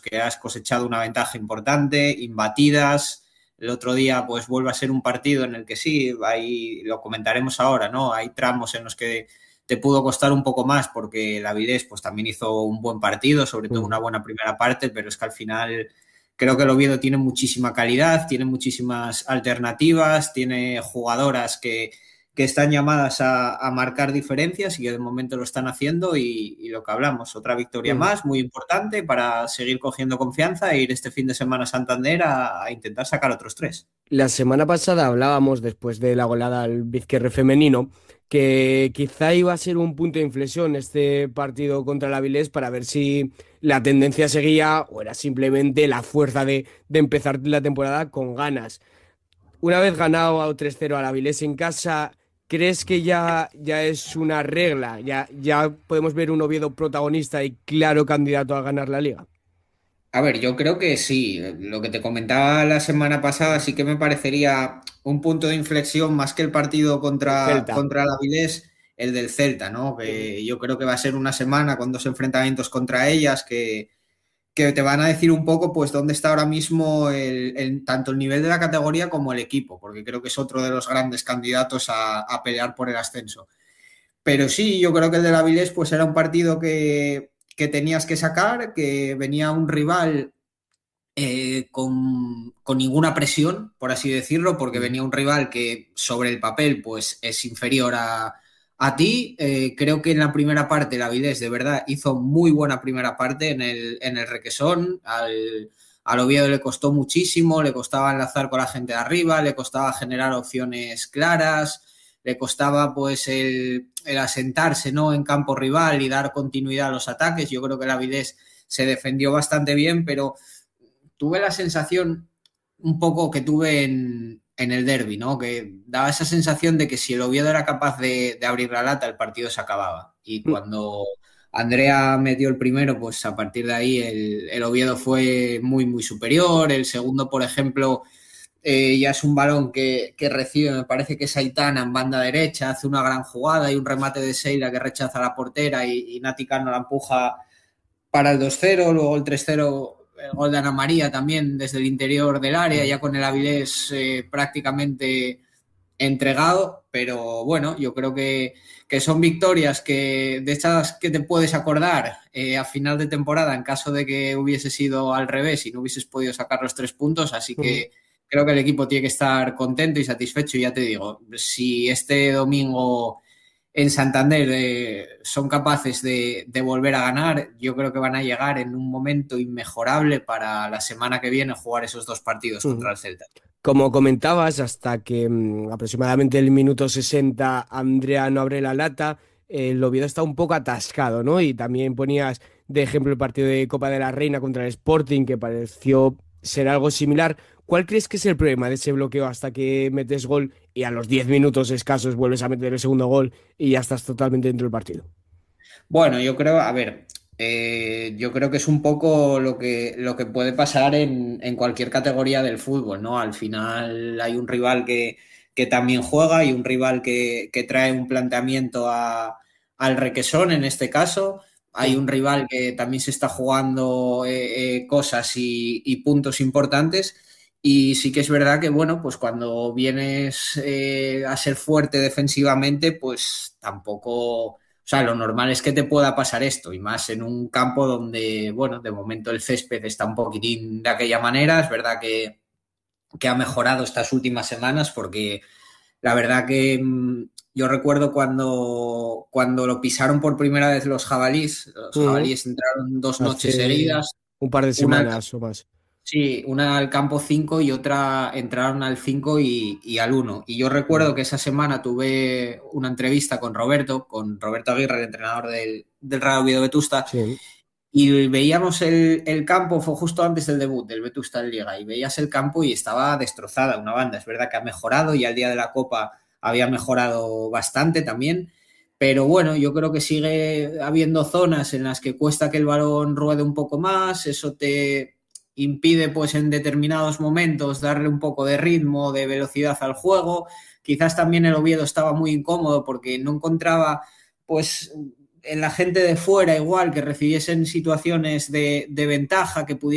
que has cosechado una ventaja importante, imbatidas. El otro día pues vuelve a ser un partido en el que sí, ahí lo comentaremos ahora, ¿no? Hay tramos en los que te pudo costar un poco más porque el Avilés pues también hizo un buen partido, sobre todo una buena primera parte, pero es que al final creo que el Oviedo tiene muchísima calidad, tiene muchísimas alternativas, tiene jugadoras que están llamadas a marcar diferencias y que de momento lo están haciendo y lo que hablamos, otra victoria más muy importante para seguir cogiendo confianza e ir este fin de semana a Santander a intentar sacar otros 3. La semana pasada hablábamos, después de la goleada al Vizquerre femenino, que quizá iba a ser un punto de inflexión este partido contra el Avilés para ver si la tendencia seguía o era simplemente la fuerza de empezar la temporada con ganas. Una vez ganado a 3-0 al Avilés en casa, ¿crees que ya es una regla? ¿Ya podemos ver un Oviedo protagonista y claro candidato a ganar la liga? A ver, yo creo que sí. Lo que te comentaba la semana pasada sí que me parecería un punto de inflexión más que el partido El contra, Celta. contra el Avilés, el del Celta, ¿no? Que yo creo que va a ser una semana con 2 enfrentamientos contra ellas que te van a decir un poco pues dónde está ahora mismo tanto el nivel de la categoría como el equipo, porque creo que es otro de los grandes candidatos a pelear por el ascenso. Pero sí, yo creo que el del Avilés pues era un partido que tenías que sacar, que venía un rival con ninguna presión, por así decirlo, porque venía un rival que sobre el papel pues es inferior a ti. Creo que en la primera parte el Avilés de verdad hizo muy buena primera parte en el Requesón. Al Oviedo le costó muchísimo, le costaba enlazar con la gente de arriba, le costaba generar opciones claras, le costaba pues el asentarse, ¿no?, en campo rival y dar continuidad a los ataques. Yo creo que el Avilés se defendió bastante bien, pero tuve la sensación un poco que tuve en el derbi, ¿no? Que daba esa sensación de que si el Oviedo era capaz de abrir la lata, el partido se acababa. Y cuando Andrea metió el primero, pues a partir de ahí el Oviedo fue muy, muy superior. El segundo, por ejemplo, ya es un balón que recibe, me parece que es Aitana en banda derecha, hace una gran jugada y un remate de Seila que rechaza a la portera y Nati Cano la empuja para el 2-0, luego el 3-0, el gol de Ana María también desde el interior del área, ya con el Avilés prácticamente entregado, pero bueno, yo creo que son victorias que de estas que te puedes acordar a final de temporada en caso de que hubiese sido al revés y no hubieses podido sacar los 3 puntos, así que creo que el equipo tiene que estar contento y satisfecho y ya te digo, si este domingo en Santander son capaces de volver a ganar, yo creo que van a llegar en un momento inmejorable para la semana que viene jugar esos 2 partidos contra el Celta. Como comentabas, hasta que aproximadamente el minuto 60 Andrea no abre la lata, el Oviedo está un poco atascado, ¿no? Y también ponías de ejemplo el partido de Copa de la Reina contra el Sporting, que pareció ser algo similar. ¿Cuál crees que es el problema de ese bloqueo hasta que metes gol y a los 10 minutos escasos vuelves a meter el segundo gol y ya estás totalmente dentro del partido? Bueno, yo creo, a ver, yo creo que es un poco lo que puede pasar en cualquier categoría del fútbol, ¿no? Al final hay un rival que también juega y un rival que trae un planteamiento al Requesón, en este caso. Hay un rival que también se está jugando cosas y puntos importantes. Y sí que es verdad que, bueno, pues cuando vienes a ser fuerte defensivamente, pues tampoco, o sea, lo normal es que te pueda pasar esto, y más en un campo donde, bueno, de momento el césped está un poquitín de aquella manera. Es verdad que ha mejorado estas últimas semanas porque la verdad que yo recuerdo cuando lo pisaron por primera vez los Ujú. jabalíes entraron 2 noches Hace seguidas, un par de una semanas o más. Sí, una al campo 5 y otra entraron al 5 y al uno. Y yo recuerdo que esa semana tuve una entrevista con Roberto Aguirre, el entrenador del Real Oviedo Vetusta, Sí. y veíamos el campo, fue justo antes del debut del Vetusta en Liga, y veías el campo y estaba destrozada una banda. Es verdad que ha mejorado y al día de la Copa había mejorado bastante también, pero bueno, yo creo que sigue habiendo zonas en las que cuesta que el balón ruede un poco más, eso te impide pues en determinados momentos darle un poco de ritmo, de velocidad al juego. Quizás también el Oviedo estaba muy incómodo porque no encontraba pues en la gente de fuera igual que recibiesen situaciones de ventaja, que pudieran